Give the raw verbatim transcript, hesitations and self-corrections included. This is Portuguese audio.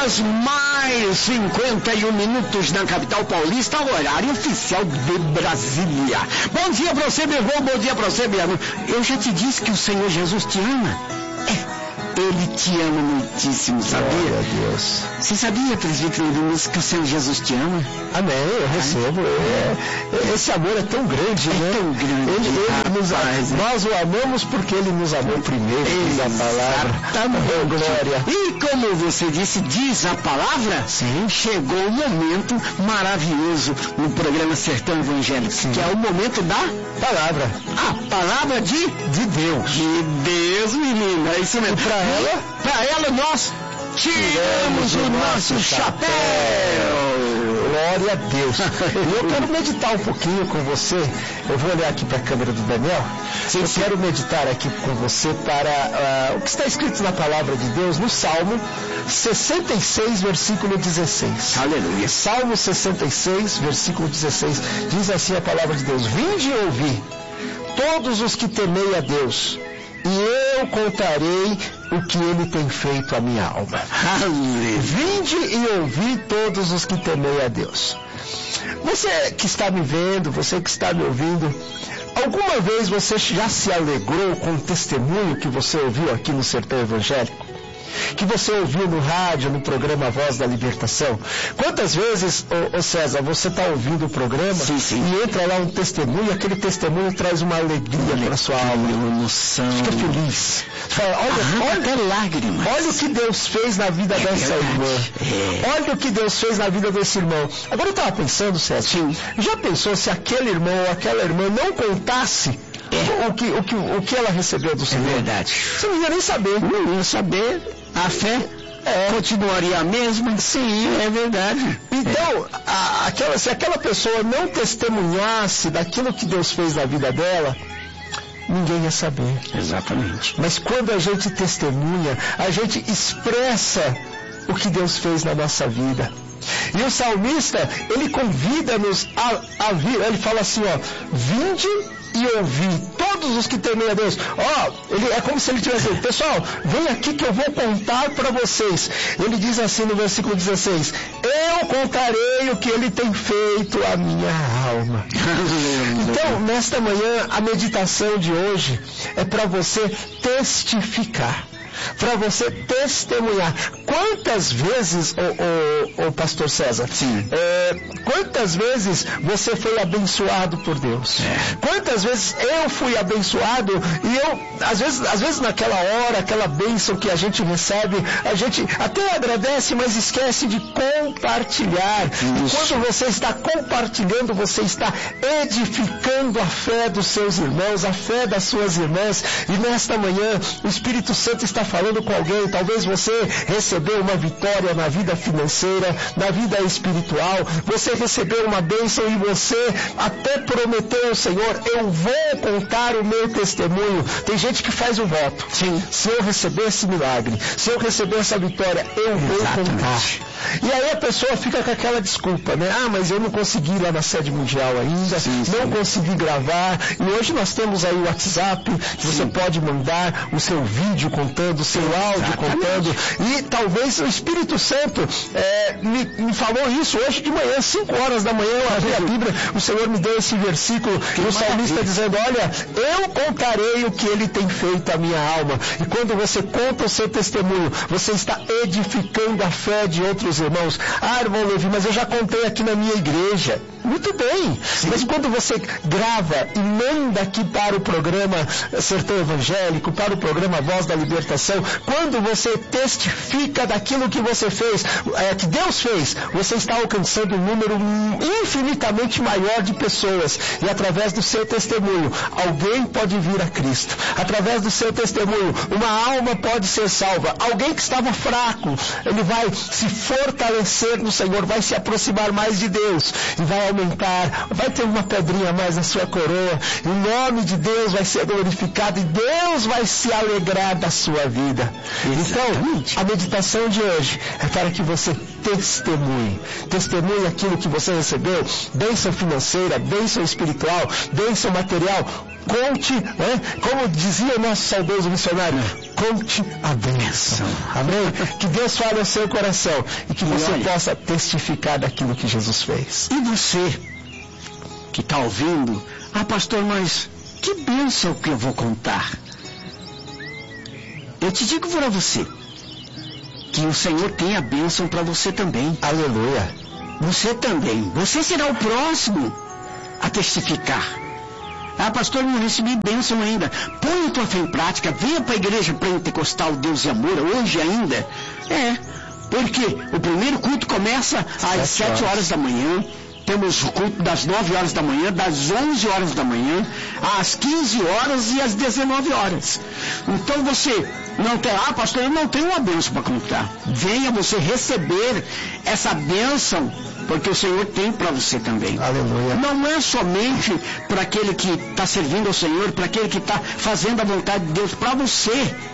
horas mais cinquenta e um minutos na capital paulista, horário oficial de Brasília. Bom dia pra você, meu irmão, bom dia pra você, meu irmão. Eu já te disse que o Senhor Jesus te ama. É. Ele te ama muitíssimo, sabia? Glória a Deus. Você sabia, presbítero Luiz, que o Senhor Jesus te ama? Amém, eu recebo. É, esse amor é tão grande, é né? tão grande. Ele, ele rapaz, nos, é. Nós o amamos porque Ele nos amou primeiro, diz a palavra. Oh, glória. E como você disse, diz a palavra, sim, chegou o momento maravilhoso no programa Sertão Evangélico, sim, que é o momento da palavra. A palavra de, de Deus. De Deus, menina. É isso mesmo. E para ela, para ela nós tiramos o nosso chapéu. Glória a Deus. Eu quero meditar um pouquinho com você. Eu vou olhar aqui para a câmera do Daniel. Sim, eu sim. quero meditar aqui com você para uh, o que está escrito na palavra de Deus no Salmo sessenta e seis, versículo dezesseis. Aleluia. Salmo sessenta e seis, versículo dezesseis. Diz assim a palavra de Deus: Vinde e ouvi, todos os que temei a Deus, e eu contarei o que Ele tem feito à minha alma. Aleluia. Vinde e ouvi todos os que temei a Deus. Você que está me vendo, você que está me ouvindo, alguma vez você já se alegrou com o testemunho que você ouviu aqui no Sertão Evangélico? Que você ouviu no rádio, no programa Voz da Libertação? Quantas vezes, ô, ô César, você está ouvindo o programa, sim, sim, e entra lá um testemunho, aquele testemunho traz uma alegria para a sua alma, uma emoção, fica feliz. Você fala, olha, olha, até lágrimas. Olha o que Deus fez na vida é dessa verdade. irmã. É. Olha o que Deus fez na vida desse irmão. Agora eu estava pensando, César, sim, já pensou se aquele irmão ou aquela irmã não contasse é. o, que, o, que, o que ela recebeu do Senhor? É verdade. Você não ia nem saber. Não ia saber. A fé é. continuaria a mesma? Sim, é verdade. Então, é. a, aquela, se aquela pessoa não testemunhasse daquilo que Deus fez na vida dela, ninguém ia saber. Exatamente. Mas quando a gente testemunha, a gente expressa o que Deus fez na nossa vida. E o salmista, ele convida-nos a, a vir, ele fala assim, ó, vinde e ouvi todos os que temem a Deus. Ó, ele, é como se ele tivesse dito, pessoal, vem aqui que eu vou contar para vocês. Ele diz assim no versículo dezesseis, eu contarei o que Ele tem feito à minha alma. Então, nesta manhã, a meditação de hoje é para você testificar, para você testemunhar. Quantas vezes, o, o, o pastor César, Sim. É, quantas vezes você foi abençoado por Deus? É. Quantas vezes eu fui abençoado e eu, às vezes, às vezes naquela hora, aquela bênção que a gente recebe, a gente até agradece, mas esquece de compartilhar. Isso. E quando você está compartilhando, você está edificando a fé dos seus irmãos, a fé das suas irmãs. E nesta manhã, o Espírito Santo está falando com alguém. Talvez você recebeu uma vitória na vida financeira, na vida espiritual, você recebeu uma bênção e você até prometeu ao Senhor, eu vou contar o meu testemunho. Tem gente que faz o voto. Sim. Se eu receber esse milagre, se eu receber essa vitória, eu vou Exatamente. contar. E aí a pessoa fica com aquela desculpa, né? Ah, mas eu não consegui ir lá na sede mundial ainda, sim, sim. não consegui gravar. E hoje nós temos aí o WhatsApp, que você pode mandar o seu vídeo contando, o seu áudio Exatamente. contando. E talvez o Espírito Santo é, me, me falou isso hoje de manhã, cinco horas da manhã, eu abri a Bíblia, o Senhor me deu esse versículo, que e o salmista dizendo, olha, eu contarei o que Ele tem feito à minha alma. E quando você conta o seu testemunho, você está edificando a fé de outros irmãos. Ah, irmão Levi, mas eu já contei aqui na minha igreja. Muito bem, sim, mas quando você grava e manda aqui para o programa Sertão Evangélico, para o programa Voz da Libertação, quando você testifica daquilo que você fez, é, que Deus fez, você está alcançando um número infinitamente maior de pessoas. E através do seu testemunho, alguém pode vir a Cristo. Através do seu testemunho, uma alma pode ser salva. Alguém que estava fraco, ele vai se fortalecer no Senhor, vai se aproximar mais de Deus e vai aumentar, vai ter uma pedrinha a mais na sua coroa. E o nome de Deus vai ser glorificado e Deus vai se alegrar da sua vida. Exatamente. Então, a meditação de hoje é para que você testemunhe. Testemunhe aquilo que você recebeu, bênção financeira, bênção espiritual, bênção material. Conte, né? Como dizia o nosso saudoso missionário, conte a bênção. Amém? Que Deus fale ao seu coração e que você olha, possa testificar daquilo que Jesus fez. E você que está ouvindo, ah, pastor, mas que bênção que eu vou contar? Eu te digo para você que o Senhor tem a bênção para você também. Aleluia. Você também. Você será o próximo a testificar. Ah, pastor, não recebi bênção ainda. Põe a tua fé em prática. Venha para a igreja pentecostal Deus e Amor hoje ainda. É, porque o primeiro culto começa às sete horas da manhã. Temos o culto das nove horas da manhã, das onze horas da manhã, às quinze horas e às dezenove horas. Então você não tem, ah, pastor, eu não tenho uma bênção para contar. Venha você receber essa bênção, porque o Senhor tem para você também. Aleluia. Não é somente para aquele que está servindo ao Senhor, para aquele que está fazendo a vontade de Deus, para você.